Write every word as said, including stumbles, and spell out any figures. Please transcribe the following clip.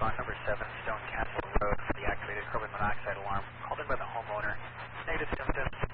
on number seven Stone Castle Road for the activated carbon monoxide alarm called in by the homeowner. Negative symptoms.